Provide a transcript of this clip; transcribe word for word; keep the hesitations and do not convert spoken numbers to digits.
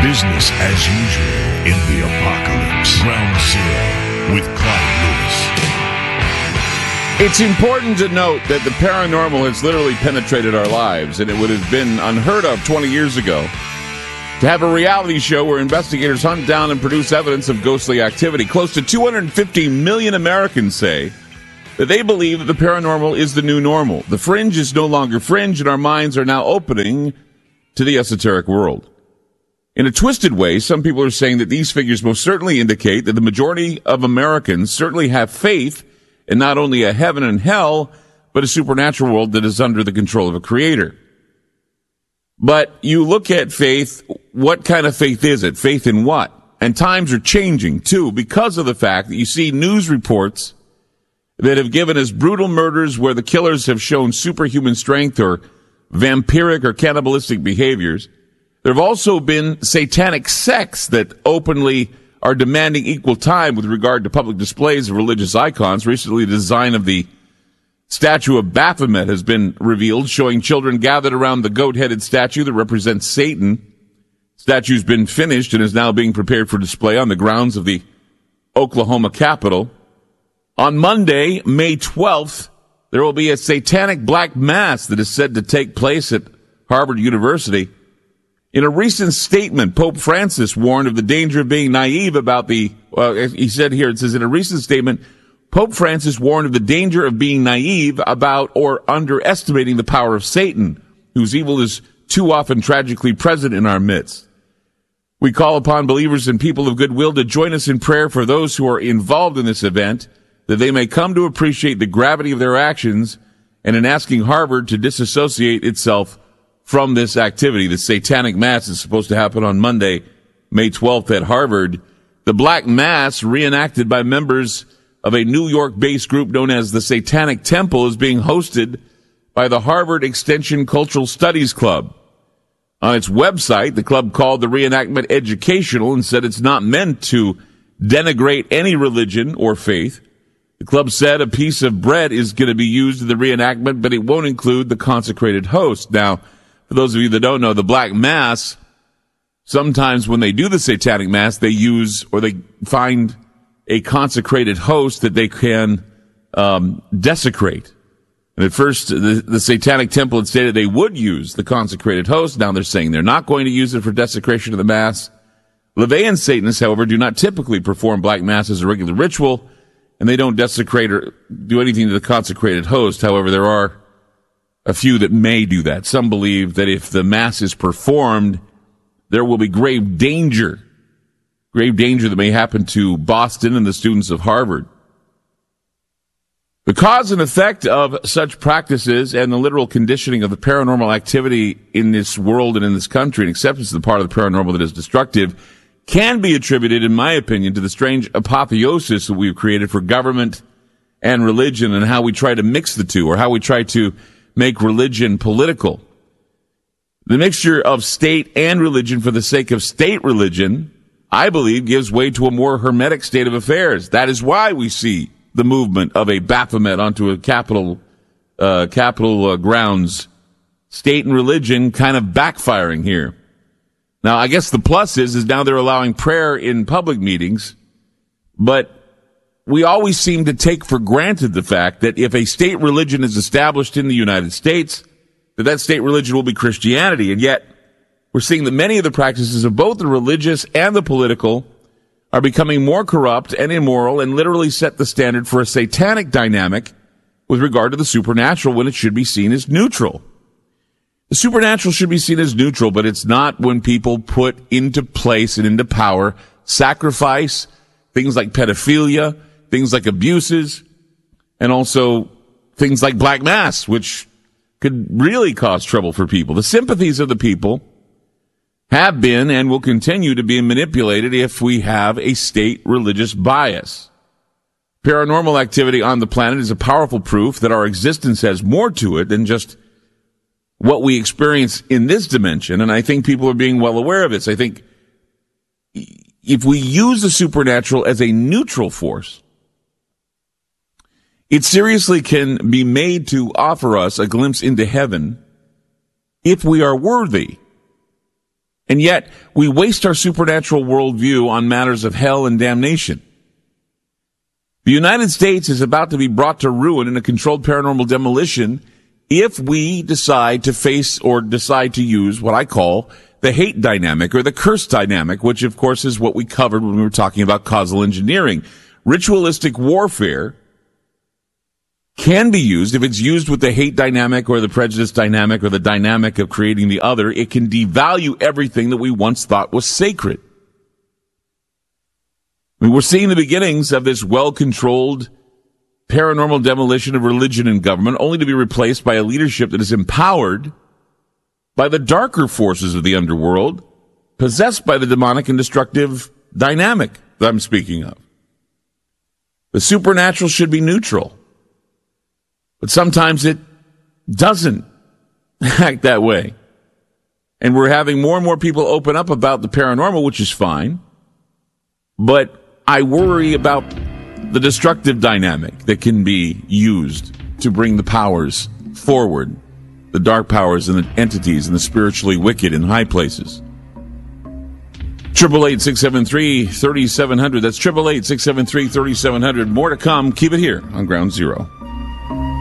Business as usual in the apocalypse. Ground Zero with Clyde Lewis. It's important to note that the paranormal has literally penetrated our lives, and it would have been unheard of twenty years ago to have a reality show where investigators hunt down and produce evidence of ghostly activity. Close to two hundred fifty million Americans say that they believe that the paranormal is the new normal. The fringe is no longer fringe, and our minds are now opening to the esoteric world. In a twisted way, some people are saying that these figures most certainly indicate that the majority of Americans certainly have faith in not only a heaven and hell, but a supernatural world that is under the control of a creator. But you look at faith, what kind of faith is it? Faith in what? And times are changing, too, because of the fact that you see news reports that have given us brutal murders where the killers have shown superhuman strength or vampiric or cannibalistic behaviors. There have also been satanic sects that openly are demanding equal time with regard to public displays of religious icons. Recently, the design of the statue of Baphomet has been revealed, showing children gathered around the goat-headed statue that represents Satan. Statue's been finished and is now being prepared for display on the grounds of the Oklahoma Capitol. On Monday, May twelfth, there will be a satanic black mass that is said to take place at Harvard University. In a recent statement, Pope Francis warned of the danger of being naive about the, well, he said here, it says, in a recent statement, Pope Francis warned of the danger of being naive about or underestimating the power of Satan, whose evil is too often tragically present in our midst. We call upon believers and people of goodwill to join us in prayer for those who are involved in this event, that they may come to appreciate the gravity of their actions, and in asking Harvard to disassociate itself from this activity. The satanic mass is supposed to happen on Monday, May twelfth at Harvard. The Black Mass, reenacted by members of a New York-based group known as the Satanic Temple, is being hosted by the Harvard Extension Cultural Studies Club. On its website, the club called the reenactment educational and said it's not meant to denigrate any religion or faith. The club said a piece of bread is going to be used in the reenactment, but it won't include the consecrated host. Now, for those of you that don't know, the Black Mass, sometimes when they do the Satanic Mass, they use or they find a consecrated host that they can um, desecrate. And at first, the, the Satanic Temple had stated they would use the consecrated host. Now they're saying they're not going to use it for desecration of the Mass. LaVeyan Satanists, however, do not typically perform Black Mass as a regular ritual, and they don't desecrate or do anything to the consecrated host. However, there are a few that may do that. Some believe that if the Mass is performed, there will be grave danger, grave danger that may happen to Boston and the students of Harvard. The cause and effect of such practices and the literal conditioning of the paranormal activity in this world and in this country, and acceptance of the part of the paranormal that is destructive, can be attributed, in my opinion, to the strange apotheosis that we've created for government and religion, and how we try to mix the two, or how we try to make religion political. The mixture of state and religion for the sake of state religion, I believe, gives way to a more hermetic state of affairs. That is why we see the movement of a Baphomet onto a Capitol, uh, Capitol uh, grounds, state and religion kind of backfiring here. Now, I guess the plus is, is now they're allowing prayer in public meetings, but we always seem to take for granted the fact that if a state religion is established in the United States, that that state religion will be Christianity. And yet, we're seeing that many of the practices of both the religious and the political are becoming more corrupt and immoral, and literally set the standard for a satanic dynamic with regard to the supernatural, when it should be seen as neutral. The supernatural should be seen as neutral, but it's not when people put into place and into power sacrifice, things like pedophilia, things like abuses, and also things like Black Mass, which could really cause trouble for people. The sympathies of the people have been and will continue to be manipulated if we have a state religious bias. Paranormal activity on the planet is a powerful proof that our existence has more to it than just what we experience in this dimension, and I think people are being well aware of this. I think if we use the supernatural as a neutral force, it seriously can be made to offer us a glimpse into heaven if we are worthy. And yet, we waste our supernatural worldview on matters of hell and damnation. The United States is about to be brought to ruin in a controlled paranormal demolition if we decide to face or decide to use what I call the hate dynamic or the curse dynamic, which of course is what we covered when we were talking about causal engineering. Ritualistic warfare can be used if it's used with the hate dynamic or the prejudice dynamic or the dynamic of creating the other. It can devalue everything that we once thought was sacred. I mean, we're seeing the beginnings of this well-controlled paranormal demolition of religion and government, only to be replaced by a leadership that is empowered by the darker forces of the underworld, possessed by the demonic and destructive dynamic that I'm speaking of. The supernatural should be neutral, but sometimes it doesn't act that way. And we're having more and more people open up about the paranormal, which is fine, but I worry about the destructive dynamic that can be used to bring the powers forward, the dark powers and the entities and the spiritually wicked in high places. eight eight eight, six seven three, three seven zero zero. That's eight eight eight, six seven three, three seven zero zero. More to come. Keep it here on Ground Zero.